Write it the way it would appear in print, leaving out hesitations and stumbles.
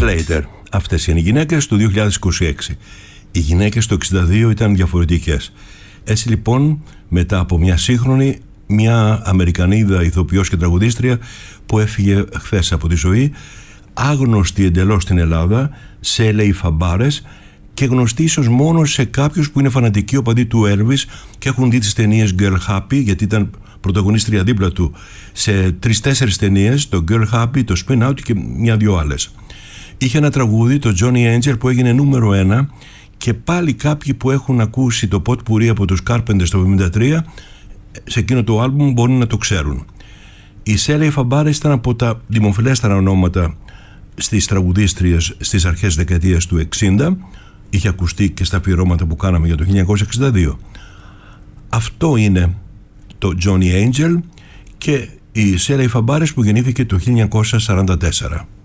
Slater. Αυτές είναι οι γυναίκες του 2026. Οι γυναίκες το 62 ήταν διαφορετικές. Έτσι λοιπόν, μετά από μια σύγχρονη, μια Αμερικανίδα ηθοποιός και τραγουδίστρια που έφυγε χθες από τη ζωή, άγνωστη εντελώς στην Ελλάδα, Σέλεϊ Φαμπάρες, και γνωστή ίσως μόνο σε κάποιους που είναι φανατικοί οπαδοί του Elvis και έχουν δει τις ταινίες Girl Happy, γιατί ήταν πρωταγωνίστρια δίπλα του σε 3-4 ταινίες, το Girl Happy, το Spin Out και μια-δυο άλλες. Είχε ένα τραγούδι, το Johnny Angel, που έγινε νούμερο 1, και πάλι κάποιοι που έχουν ακούσει το Pot Pourri από τους Carpenters το 1973, σε εκείνο το άλμπουμ μπορούν να το ξέρουν. Η Σέλεϊ Φαμπάρες ήταν από τα δημοφιλέστερα ονόματα στις τραγουδίστριες στις αρχές δεκαετίας του 60. Είχε ακουστεί και στα αφιερώματα που κάναμε για το 1962. Αυτό είναι το Johnny Angel και η Σέλεϊ Φαμπάρες που γεννήθηκε το 1944.